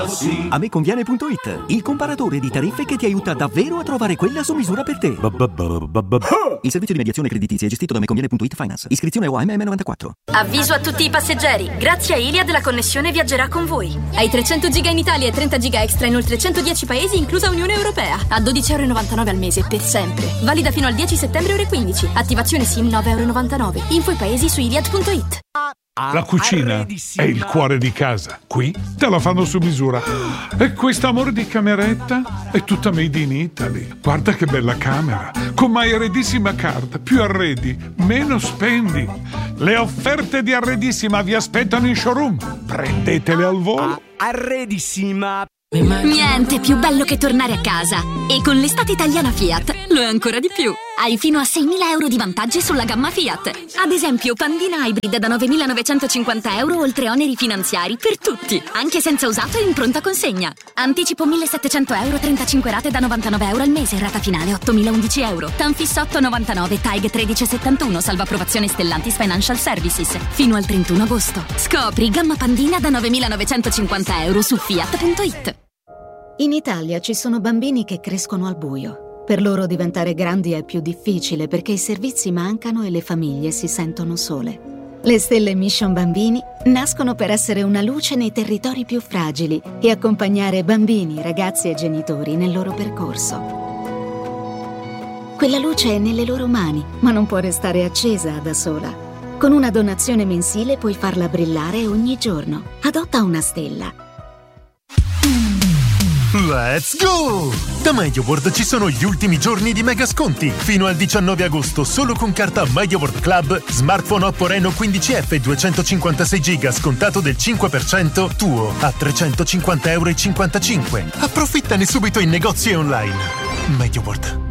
Ameconviene.it, il comparatore di tariffe che ti aiuta davvero a trovare quella su misura per te. Il servizio di mediazione creditizia è gestito da Ameconviene.it Finance. Iscrizione OAM M94. Avviso a tutti i passeggeri. Grazie a Iliad la connessione viaggerà con voi. Hai 300 giga in Italia e 30 giga extra in oltre 110 paesi, inclusa Unione Europea. A €12,99 al mese, per sempre. Valida fino al 10 settembre ore 15. Attivazione SIM €9,99. Info i paesi su Iliad.it. La cucina è il cuore di casa. Qui te la fanno su misura. E quest'amore di cameretta è tutta made in Italy. Guarda che bella camera. Con My Arredissima Card. Più arredi, meno spendi. Le offerte di Arredissima vi aspettano in showroom. Prendetele al volo. Arredissima. Niente più bello che tornare a casa. E con l'estate italiana Fiat lo è ancora di più. Hai fino a €6.000 di vantaggi sulla gamma Fiat. Ad esempio, Pandina Hybrid da €9.950 oltre oneri finanziari per tutti, anche senza usato e in pronta consegna. Anticipo €1.700, 35 rate da €99 al mese, rata finale €8.011. Tanfis 8,99, TAG 13,71, salvo approvazione Stellantis Financial Services. Fino al 31 agosto. Scopri gamma Pandina da €9.950 su Fiat.it. In Italia ci sono bambini che crescono al buio. Per loro diventare grandi è più difficile perché i servizi mancano e le famiglie si sentono sole. Le stelle Mission Bambini nascono per essere una luce nei territori più fragili e accompagnare bambini, ragazzi e genitori nel loro percorso. Quella luce è nelle loro mani, ma non può restare accesa da sola. Con una donazione mensile puoi farla brillare ogni giorno. Adotta una stella. Let's go! Da MediaWorld ci sono gli ultimi giorni di mega sconti. Fino al 19 agosto, solo con carta MediaWorld Club, smartphone Oppo Reno 15F 256 GB scontato del 5% tuo a €350,55. Approfittane subito in negozi e online. MediaWorld.